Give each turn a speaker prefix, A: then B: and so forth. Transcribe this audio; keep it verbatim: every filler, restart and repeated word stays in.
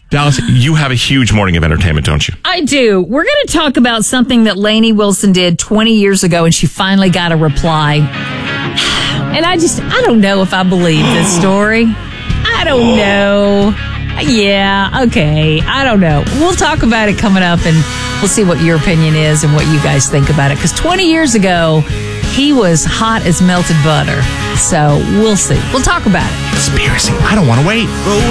A: Dallas, you have a huge morning of entertainment, don't you?
B: I do. We're going to talk about something that Lainey Wilson did twenty years ago, and she finally got a reply. And I just, I don't know if I believe this story. I don't know. Yeah, okay. I don't know. We'll talk about it coming up, and we'll see what your opinion is and what you guys think about it. Because twenty years ago, he was hot as melted butter. So we'll see. We'll talk about it.
A: Conspiracy. I don't want to wait.